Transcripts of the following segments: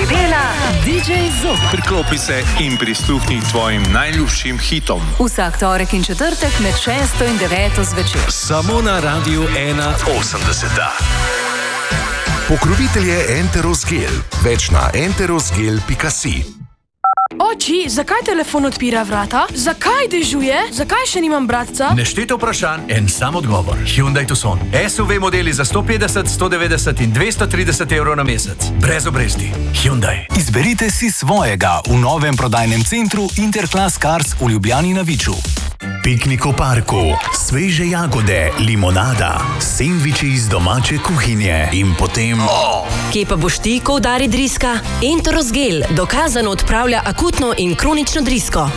dela DJ Zob. Priklopi se in prisluhni tvojim najljubšim hitom. Vsak torek in četrtek med 6 in 9 zvečer. Samo na Radiu 1.80. Pokrovitelj je Enteros Gel. Več na enterosgel.si. Oči, zakaj telefon odpira vrata? Zakaj dežuje? Zakaj še nimam bratca? Nešteto vprašanj, en sam odgovor. Hyundai Tucson. SUV modeli za 150, 190 in 230 evrov na mesec. Brez obresti. Hyundai. Izberite si svojega v novem prodajnem centru Interclass Cars v Ljubljani na Viču. Piknik v parku, sveže jagode, limonada, sendviči iz domače kuhinje in potem... Kje pa boš ti, ko udari driska? Enteros Gel dokazano odpravlja akutno in kronično drisko.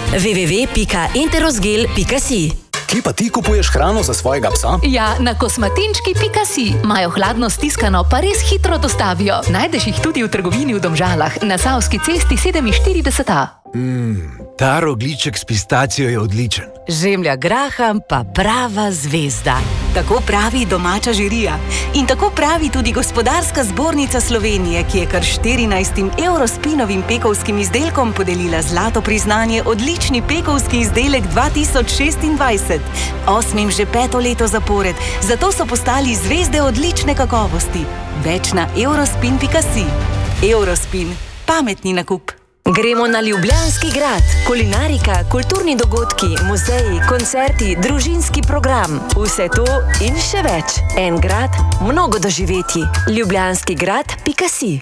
www.enterosgel.si. Kje pa ti kupuješ hrano za svojega psa? Ja, na kosmatinčki.si. Imajo hladno stiskano, pa res hitro dostavijo. Najdeš jih tudi v trgovini v Domžalah, na Savski cesti 47A. Ta rogljiček s pistacijo je odličen. Žemlja graham pa prava zvezda. Tako pravi domača žirija. In tako pravi tudi Gospodarska zbornica Slovenije, ki je kar 14 Eurospinovim pekovskim izdelkom podelila zlato priznanje odlični pekovski izdelek 2026. 8. že 5. leto zapored, zato so postali zvezde odlične kakovosti. Več na eurospin.si. Eurospin. Pametni nakup. Gremo na Ljubljanski grad. Kulinarika, kulturni dogodki, muzeji, koncerti, družinski program. Vse to in še več. En grad, mnogo doživetij. Ljubljanskigrad.si.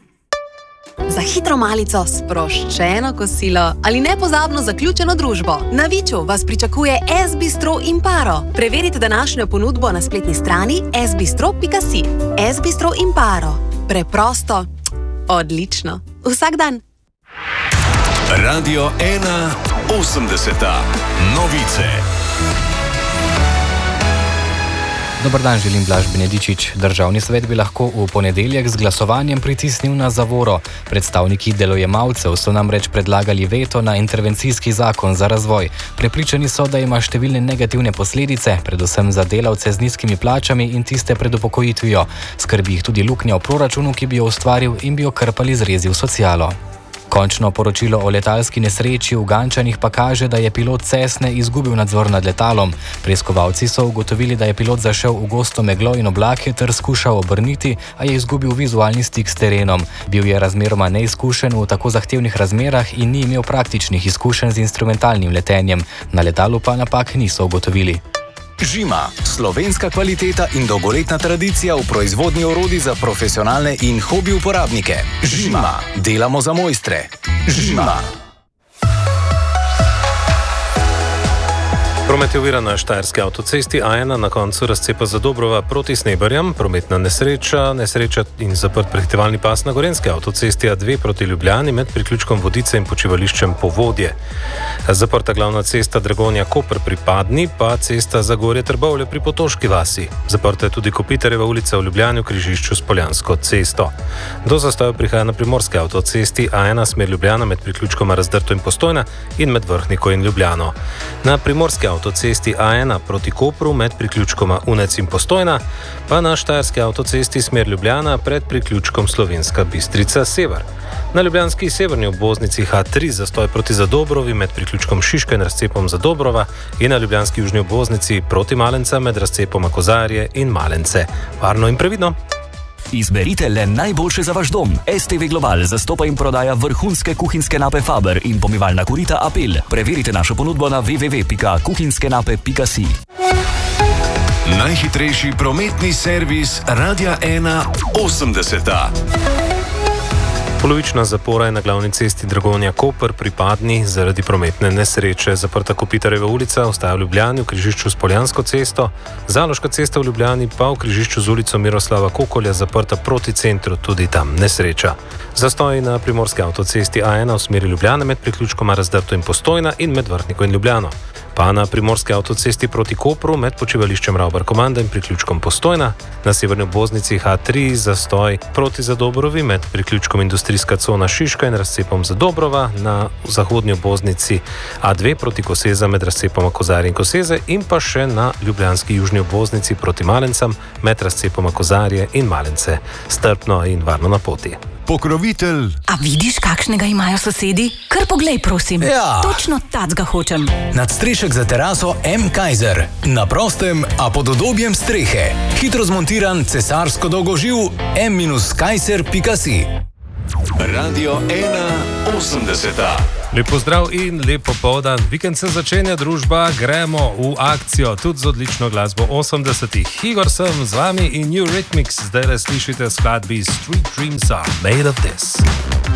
Za hitro malico, sproščeno kosilo ali nepozabno zaključeno družbo. Na Viču vas pričakuje S-bistro Imparo. Preverite današnjo ponudbo na spletni strani sbistro.si. S-bistro Imparo. Preprosto, odlično. Vsak dan. Radio 1.80. Novice. Dobar dan, želim Blaž Benedičič. Državni svet bi lahko v ponedeljek z glasovanjem pritisnil na zavoro. Predstavniki delojemalcev so namreč predlagali veto na intervencijski zakon za razvoj. Prepričani so, da ima številne negativne posledice, predvsem za delavce z nizkimi plačami in tiste pred upokojitvijo. Skrbi jih tudi luknja v proračunu, ki bi jo ustvaril in bi jo krpali z rezi v socialo. Končno poročilo o letalski nesreči v Gančanih pa kaže, da je pilot Cessne izgubil nadzor nad letalom. Preiskovalci so ugotovili, da je pilot zašel v gosto meglo in oblake ter skušal obrniti, a je izgubil vizualni stik s terenom. Bil je razmeroma neizkušen v tako zahtevnih razmerah in ni imel praktičnih izkušenj z instrumentalnim letenjem. Na letalu pa napak niso ugotovili. Žima. Slovenska kvaliteta in dolgoletna tradicija v proizvodnji orodij za profesionalne in hobi uporabnike. Žima. Delamo za mojstre. Žima. Promet je oviran na štajerski avtocesti A1 na koncu razcepa Zadobrova proti Sneberjam, prometna nesreča in zaprt prehitevalni pas na gorenski avtocesti A2 proti Ljubljani med priključkom Vodice in počivališčem Povodje. Zaprta glavna cesta Dragonja-Koper pri Padni, pa cesta Zagorje-Trbovlje pri Potoški vasi. Zaprta je tudi Kopitarjeva ulica v Ljubljani v križišču s Poljansko cesto. Do zastoja prihaja na primorski avtocesti A1 smer Ljubljana med priključkoma Razdrto in Postojna in med Vrhniko in Ljubljano. Na primorski avtocesti A1 proti Kopru med priključkoma Unec in Postojna, pa na štajerski avtocesti smer Ljubljana pred priključkom Slovenska Bistrica Sever. Na ljubljanski severni obvoznici H3 zastoj proti Zadobrovi med priključkom Šiška in razcepom Zadobrova in na ljubljanski južni obvoznici proti Malenca med razcepoma Kozarje in Malence. Varno in previdno! Izberite le najboljše za vaš dom. STV Global zastopa in prodaja vrhunske kuhinjske nape Faber in pomivalna korita Apel. Preverite našo ponudbo na www.kuhinjskenape.si. Najhitrejši prometni servis Radia 1.80. Polovična zapora je na glavni cesti Dragonja-Koper pri Padni zaradi prometne nesreče. Zaprta Kopitarjeva ulica ostaja v Ljubljani v križišču s Poljansko cesto, Zaloška cesta v Ljubljani pa v križišču z ulico Miroslava Kokolja zaprta proti centru, tudi tam nesreča. Zastoj na primorski avtocesti A1 v smeri Ljubljane med priključkoma Razdrto in Postojna in med Vrhniko in Ljubljano. Pa na primorski avtocesti proti Kopru med počivališčem Ravbar-Komanda in priključkom Postojna, na severni obvoznici H3 zastoj proti Zadobrovi med priključkom Industrijska cona Šiška in razcepom Zadobrova, na zahodnji obvoznici A2 proti Koseza med razcepoma Kozarje in Koseze in pa še na ljubljanski južni obvoznici proti Malencam med razcepoma Kozarje in Malence. Strpno in varno na poti. pokrovitelj. A vidiš, kakšnega imajo sosedi? Kar poglej, prosim. Ja. Točno tacga hočem. Nadstrešek za teraso M. Kaiser. Na prostem, a pod udobjem strehe. Hitro zmontiran cesarsko dolgoživ m-kaiser.si. Radio 180. Lep pozdrav in lep popoldan. Vikend se začenja, družba, gremo v akcijo, tudi z odlično glasbo 80-ih. Igor sem z vami in New Rhythmics zdaj slišite skladbi Street Dreams Are Made of This.